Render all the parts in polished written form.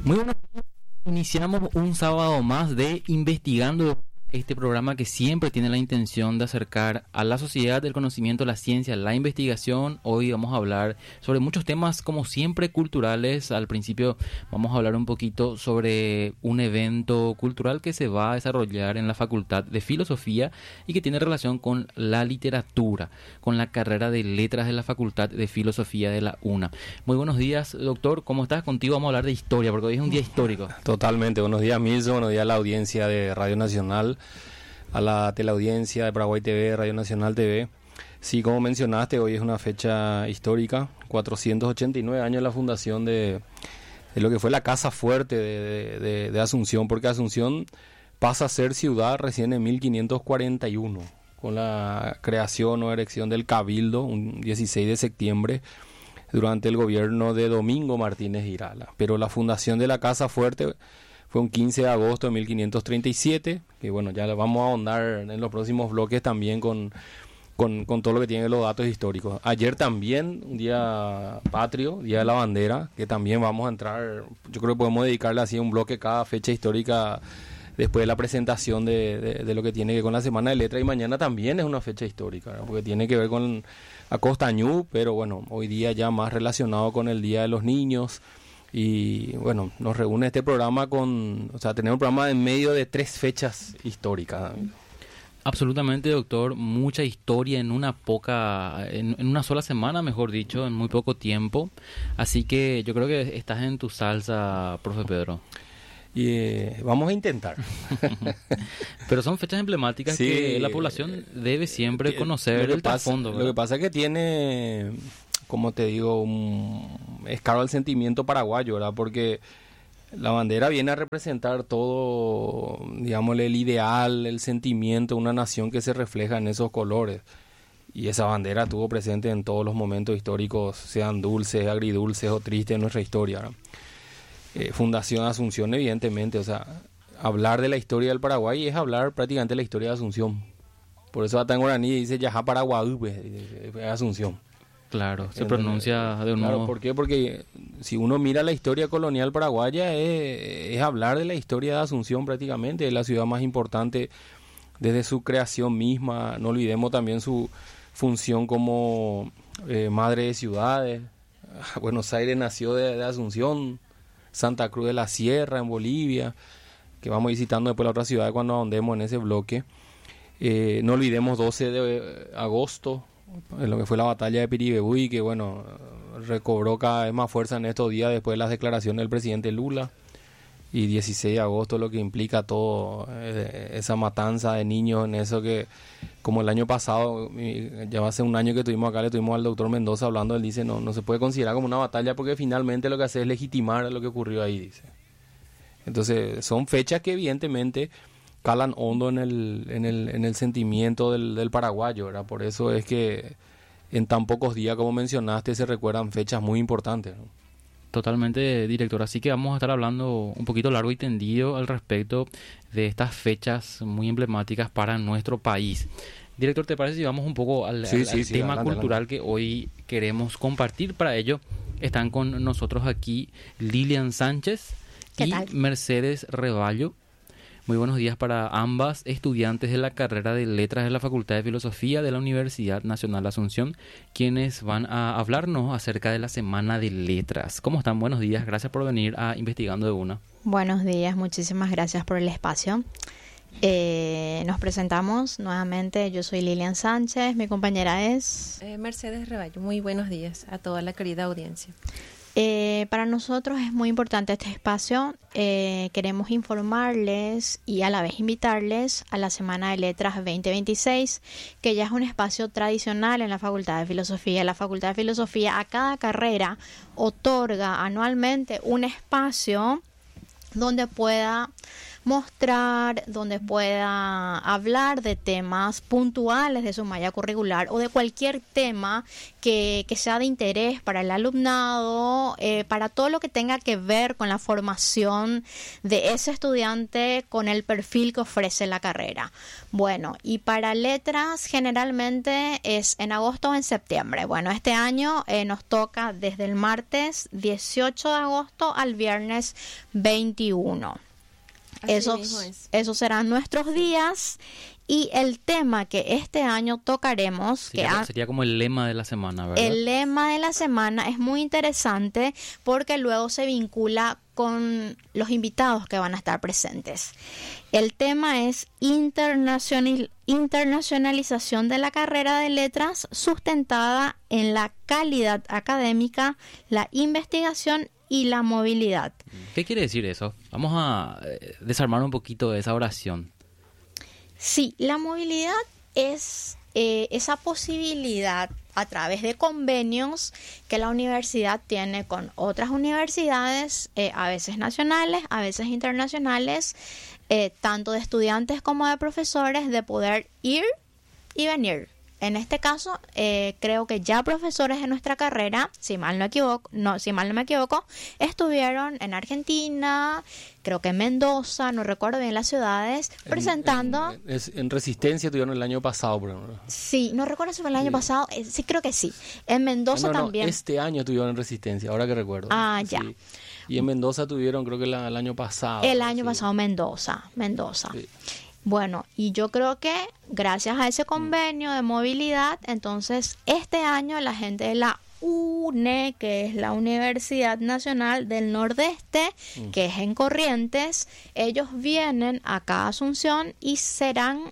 Muy buenos días. Iniciamos un sábado más de Investigando, este programa que siempre tiene la intención de acercar a la sociedad el conocimiento, la ciencia, la investigación. Hoy vamos a hablar sobre muchos temas, como siempre, culturales. Al principio vamos a hablar un poquito sobre un evento cultural que se va a desarrollar en la Facultad de Filosofía y que tiene relación con la literatura, con la carrera de letras de la Facultad de Filosofía de la UNA. Muy buenos días, doctor. ¿Cómo estás? Contigo vamos a hablar de historia, porque hoy es un día histórico. Totalmente. Buenos días, Milson. Buenos días a la audiencia de Radio Nacional, a la teleaudiencia de Paraguay TV, Radio Nacional TV. Sí, como mencionaste, hoy es una fecha histórica, 489 años de la fundación de lo que fue la Casa Fuerte de Asunción, porque Asunción pasa a ser ciudad recién en 1541, con la creación o erección del Cabildo, un 16 de septiembre, durante el gobierno de Domingo Martínez Irala. Pero la fundación de la Casa Fuerte fue un 15 de agosto de 1537, que bueno, ya vamos a ahondar en los próximos bloques también con todo lo que tiene los datos históricos. Ayer también, un día patrio, Día de la Bandera, que también vamos a entrar, yo creo que podemos dedicarle así un bloque cada fecha histórica después de la presentación de lo que tiene que ver con la Semana de Letras, y mañana también es una fecha histórica, ¿no? Porque tiene que ver con Acostañú, pero bueno, hoy día ya más relacionado con el Día de los Niños. Y bueno, nos reúne este programa tenemos un programa en medio de 3 fechas históricas. Absolutamente, doctor, mucha historia en una sola semana, mejor dicho, en muy poco tiempo. Así que yo creo que estás en tu salsa, profe Pedro. Y vamos a intentar. Pero son fechas emblemáticas, sí, que la población debe siempre conocer el trasfondo. Lo que pasa es que tiene, como te digo, es caro el sentimiento paraguayo, ¿verdad? Porque la bandera viene a representar todo, digámosle, el ideal, el sentimiento de una nación que se refleja en esos colores. Y esa bandera estuvo presente en todos los momentos históricos, sean dulces, agridulces o tristes en nuestra historia, ¿verdad? Fundación Asunción, evidentemente, o sea, hablar de la historia del Paraguay es hablar prácticamente de la historia de Asunción. Por eso hasta en guaraní dice Yajá Paraguay, Asunción. Claro, se pronuncia de un modo. ¿Por qué? Porque si uno mira la historia colonial paraguaya, es hablar de la historia de Asunción prácticamente, de la ciudad más importante desde su creación misma. No olvidemos también su función como madre de ciudades. Buenos Aires nació de Asunción, Santa Cruz de la Sierra en Bolivia, que vamos visitando después la otra ciudad cuando ahondemos en ese bloque. No olvidemos 12 de agosto, en lo que fue la batalla de Piribebuy, que bueno, recobró cada vez más fuerza en estos días después de las declaraciones del presidente Lula. Y 16 de agosto, lo que implica todo, esa matanza de niños, en eso que, como el año pasado, ya hace un año que estuvimos acá, le tuvimos al doctor Mendoza hablando, él dice, no se puede considerar como una batalla porque finalmente lo que hace es legitimar lo que ocurrió ahí, dice. Entonces, son fechas que evidentemente calan hondo en el sentimiento del paraguayo, ¿verdad? Por eso es que en tan pocos días, como mencionaste, se recuerdan fechas muy importantes, ¿no? Totalmente, director. Así que vamos a estar hablando un poquito largo y tendido al respecto de estas fechas muy emblemáticas para nuestro país. Director, ¿te parece si vamos un poco al tema adelante, cultural que hoy queremos compartir? Para ello están con nosotros aquí Lilian Sánchez y Mercedes Revallo. Muy buenos días para ambas, estudiantes de la carrera de Letras de la Facultad de Filosofía de la Universidad Nacional de Asunción, quienes van a hablarnos acerca de la Semana de Letras. ¿Cómo están? Buenos días, gracias por venir a Investigando de Una. Buenos días, muchísimas gracias por el espacio. Nos presentamos nuevamente, yo soy Lilian Sánchez, mi compañera es... Mercedes Revallo. Muy buenos días a toda la querida audiencia. Para nosotros es muy importante este espacio. Queremos informarles y a la vez invitarles a la Semana de Letras 2026, que ya es un espacio tradicional en la Facultad de Filosofía. La Facultad de Filosofía a cada carrera otorga anualmente un espacio donde pueda mostrar, donde pueda hablar de temas puntuales de su malla curricular o de cualquier tema que sea de interés para el alumnado, para todo lo que tenga que ver con la formación de ese estudiante con el perfil que ofrece la carrera. Bueno, y para letras generalmente es en agosto o en septiembre. Bueno, este año nos toca desde el martes 18 de agosto al viernes 21. Esos serán nuestros días. Y el tema que este año tocaremos... Sería como el lema de la semana, ¿verdad? El lema de la semana es muy interesante porque luego se vincula con los invitados que van a estar presentes. El tema es internacionalización de la carrera de letras sustentada en la calidad académica, la investigación y la movilidad. ¿Qué quiere decir eso? Vamos a desarmar un poquito de esa oración. Sí, la movilidad es esa posibilidad a través de convenios que la universidad tiene con otras universidades, a veces nacionales, a veces internacionales, tanto de estudiantes como de profesores, de poder ir y venir. En este caso, creo que ya profesores de nuestra carrera, si mal no me equivoco, estuvieron en Argentina, creo que en Mendoza, no recuerdo bien las ciudades, presentando... En Resistencia tuvieron el año pasado, por ejemplo. Sí, no recuerdo si fue el año pasado, sí, creo que sí. En Mendoza también. Este año tuvieron en Resistencia, ahora que recuerdo. Ah, ya. Sí. Y en Mendoza tuvieron, creo que el año pasado. El año pasado Mendoza. Sí. Bueno, y yo creo que gracias a ese convenio de movilidad, entonces este año la gente de la UNE, que es la Universidad Nacional del Nordeste, que es en Corrientes, ellos vienen acá a Asunción y serán,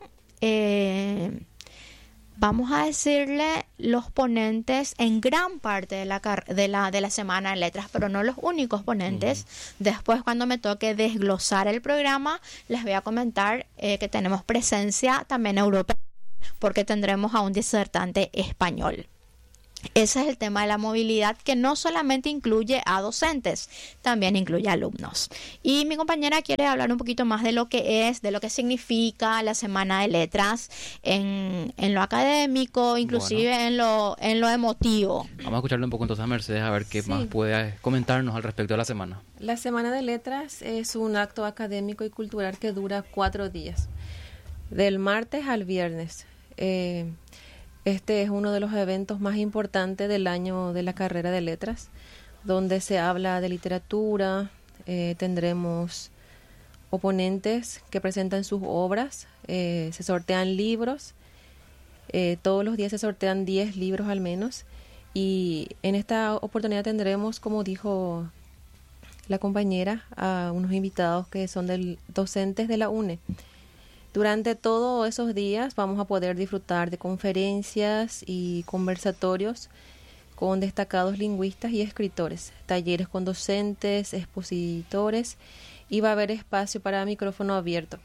vamos a decirle, los ponentes en gran parte de la semana de letras, pero no los únicos ponentes. Después, cuando me toque desglosar el programa, les voy a comentar que tenemos presencia también europea, porque tendremos a un disertante español. Ese es el tema de la movilidad, que no solamente incluye a docentes, también incluye a alumnos. Y mi compañera quiere hablar un poquito más de lo que es, de lo que significa la Semana de Letras en lo académico, inclusive en lo emotivo. Vamos a escucharle un poco entonces a Mercedes a ver qué más puede comentarnos al respecto de la semana. La Semana de Letras es un acto académico y cultural que dura 4 días, del martes al viernes. Este es uno de los eventos más importantes del año de la carrera de letras, donde se habla de literatura, tendremos oponentes que presentan sus obras, se sortean libros, todos los días se sortean 10 libros al menos, y en esta oportunidad tendremos, como dijo la compañera, a unos invitados que son docentes de la UNE. Durante todos esos días vamos a poder disfrutar de conferencias y conversatorios con destacados lingüistas y escritores, talleres con docentes, expositores, y va a haber espacio para micrófono abierto.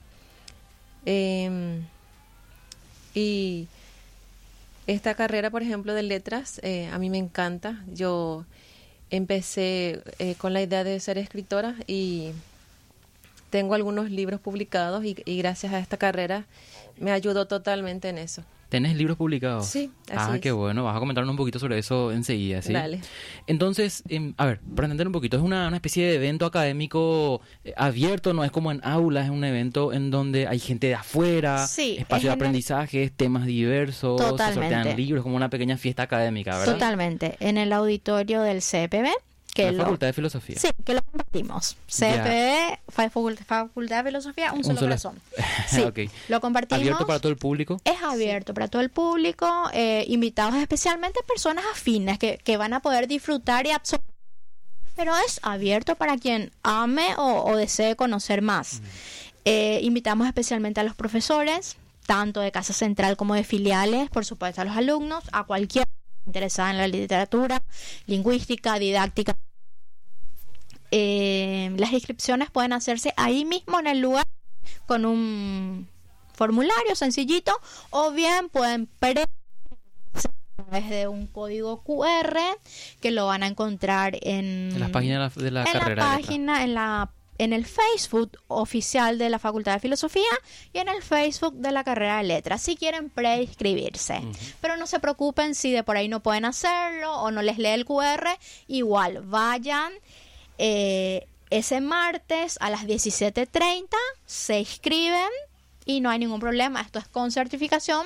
Y esta carrera, por ejemplo, de letras, a mí me encanta. Yo empecé con la idea de ser escritora y tengo algunos libros publicados y gracias a esta carrera me ayudó totalmente en eso. ¿Tenés libros publicados? Sí, así es. Qué bueno. Vas a comentarnos un poquito sobre eso enseguida, ¿sí? Dale. Entonces, a ver, para entender un poquito, es una especie de evento académico abierto, no es como en aulas, es un evento en donde hay gente de afuera, espacio de aprendizaje, temas diversos, totalmente. Se sortean libros, como una pequeña fiesta académica, ¿verdad? Totalmente. En el auditorio del CPB. La Facultad de Filosofía. Sí, que lo compartimos. CPB, Facultad de Filosofía, un solo corazón. Sí, okay. Lo compartimos. ¿Abierto para todo el público? Es abierto para todo el público, invitados especialmente personas afines que van a poder disfrutar y absorber. Pero es abierto para quien ame o desee conocer más. Invitamos especialmente a los profesores, tanto de Casa Central como de filiales, por supuesto a los alumnos, a cualquier interesada en la literatura, lingüística, didáctica. Las inscripciones pueden hacerse ahí mismo en el lugar con un formulario sencillito, o bien pueden a través de un código QR que lo van a encontrar en las páginas de la carrera. En la en el Facebook oficial de la Facultad de Filosofía y en el Facebook de la carrera de Letras, si quieren preinscribirse. Pero no se preocupen si de por ahí no pueden hacerlo o no les lee el QR, igual vayan ese martes a las 17:30, se inscriben y no hay ningún problema, esto es con certificación.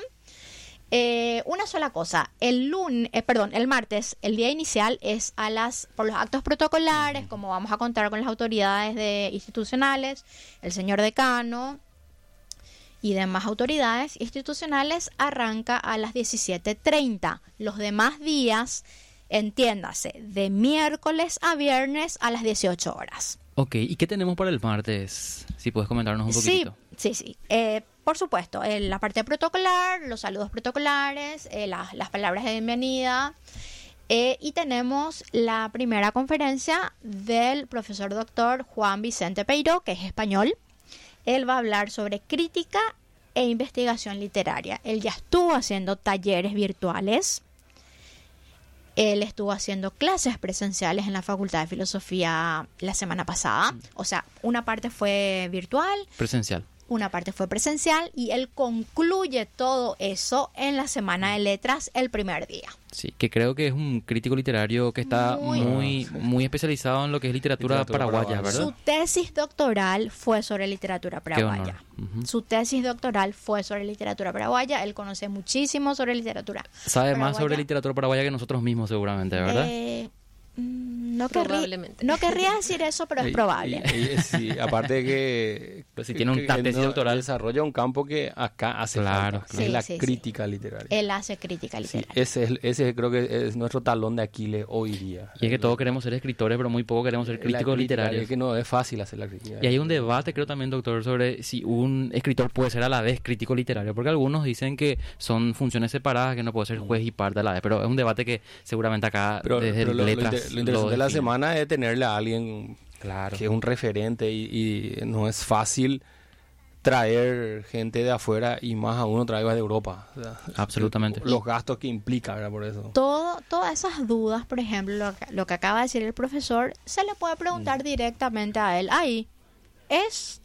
Una sola cosa, el martes, el día inicial es por los actos protocolares, como vamos a contar con las autoridades institucionales, el señor decano y demás autoridades institucionales, arranca a las 17:30. Los demás días, entiéndase, de miércoles a viernes a las 18 horas. Ok, ¿y qué tenemos para el martes? Si puedes comentarnos un poquito. Sí. Por supuesto, la parte protocolar, los saludos protocolares, las palabras de bienvenida. Y tenemos la primera conferencia del profesor doctor Juan Vicente Peiró, que es español. Él va a hablar sobre crítica e investigación literaria. Él ya estuvo haciendo talleres virtuales. Él estuvo haciendo clases presenciales en la Facultad de Filosofía la semana pasada. O sea, una parte fue virtual. Presencial. Una parte fue presencial y él concluye todo eso en la Semana de Letras el primer día. Sí, que creo que es un crítico literario que está muy especializado en lo que es literatura paraguaya, ¿verdad? Su tesis doctoral fue sobre literatura paraguaya. Su tesis doctoral fue sobre literatura paraguaya. Él conoce muchísimo sobre literatura Sabe paraguaya. más sobre literatura paraguaya que nosotros mismos seguramente, ¿verdad? No querría decir eso, pero es probable. Sí, aparte de que pues si tiene una tesis doctoral, desarrolla un campo que acá hace falta, Sí, es la sí. crítica literaria. Él hace crítica literaria. Ese creo que es nuestro talón de Aquiles hoy día. Y es que todos queremos ser escritores, pero muy poco queremos ser críticos literarios. Es que no es fácil hacer la crítica. Y hay un debate, creo también, doctor, sobre si un escritor puede ser a la vez crítico literario, porque algunos dicen que son funciones separadas, que no puede ser juez y parte a la vez, pero es un debate que seguramente acá desde Letras lo interesante de la semana es tenerle a alguien que es un referente y no es fácil traer gente de afuera y más aún traerla de Europa. O sea, absolutamente. Los gastos que implica, ¿verdad? Por eso. Todas esas dudas, por ejemplo, lo que acaba de decir el profesor, se le puede preguntar directamente a él. Ahí, ¿es